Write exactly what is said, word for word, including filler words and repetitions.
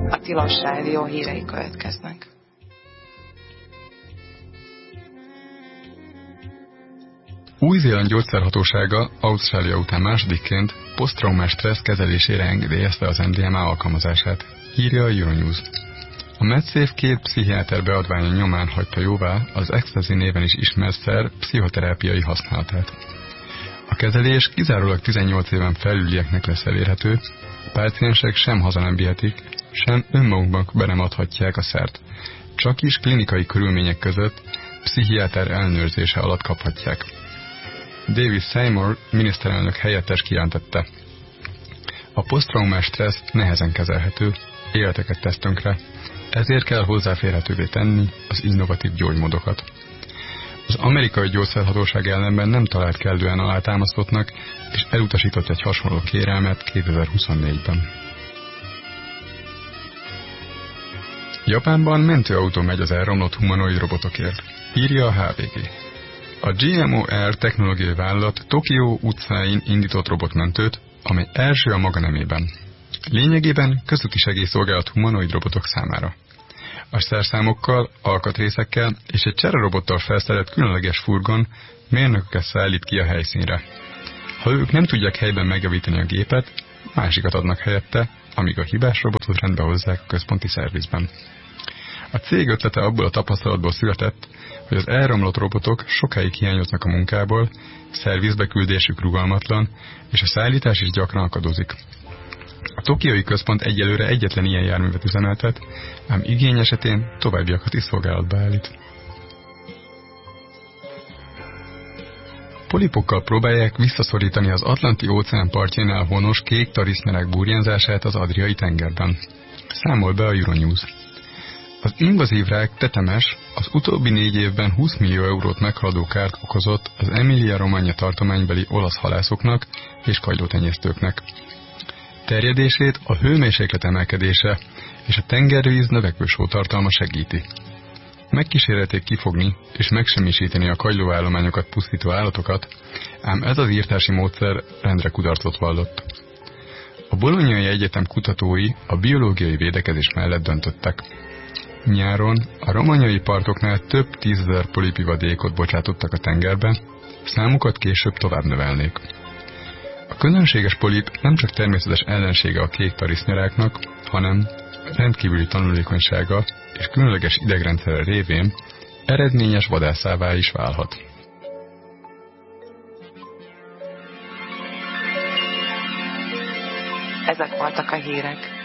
a Tilos Rádió hírei következnek. Új-Zéland gyógyszerhatósága Ausztrália után másodikként posztraumás stressz kezelésére engedélyezte az em dé em á alkalmazását, írja a Euronews. A MedSafe két pszichiáter beadványa nyomán hagyta jóvá az ecstasy néven is ismert szer pszichoterápiai használatát. A kezelés kizárólag tizennyolc éven felülieknek lesz elérhető, a páciensek sem haza nem vihetik, sem önmagukban be nem adhatják a szert, csak is klinikai körülmények között pszichiáter ellenőrzése alatt kaphatják. David Seymour miniszterelnök helyettes kijelentette: a posztraumás stressz nehezen kezelhető, életeket tesz tönkre, ezért kell hozzáférhetővé tenni az innovatív gyógymódokat. Az amerikai gyógyszerhatóság ellenben nem talált kellően alátámasztottnak, és elutasított egy hasonló kérelmet kétezer-huszonnégyben. Japánban mentőautó megy az elromlott humanoid robotokért, írja a há vé gé. A gé em o er technológiai vállalat Tokió utcáin indított robotmentőt, amely első a maga nemében. Lényegében közúti segélyszolgálat humanoid robotok számára. A szerszámokkal, alkatrészekkel és egy csererobottal felszerelt különleges furgon mérnököket szállít ki a helyszínre. Ha ők nem tudják helyben megjavítani a gépet, másikat adnak helyette, amíg a hibás robotot rendbe hozzák a központi szervizben. A cég ötlete abból a tapasztalatból született, hogy az elromlott robotok sokáig hiányoznak a munkából, szervizbeküldésük rugalmatlan, és a szállítás is gyakran akadozik. A tokiói központ egyelőre egyetlen ilyen járművet üzemeltet, ám igény esetén továbbiakat is szolgálatba állít. Polipokkal próbálják visszaszorítani az Atlanti-óceán partjainál honos kék tarisznyerek burjánzását az Adriai tengerben. Számol be a Euronews. Az invazív rák tetemes az utóbbi négy évben húsz millió eurót meghaladó kárt okozott az Emilia-Romagna tartománybeli olasz halászoknak és kagylótenyésztőknek. Terjedését a hőmérséklet emelkedése és a tengervíz növekvő sótartalma segíti. Megkísérelték kifogni és megsemmisíteni a kagylóállományokat pusztító állatokat, ám ez az írtási módszer rendre kudarcot vallott. A Bolognai Egyetem kutatói a biológiai védekezés mellett döntöttek. Nyáron a romagnai partoknál több tízezer polipivadékot bocsátottak a tengerbe, számukat később tovább növelnék. A közönséges polip nem csak természetes ellensége a kék tarisznyráknak, hanem rendkívüli tanulékonysága és különleges idegrendszere révén eredményes vadászává is válhat. Ezek voltak a hírek.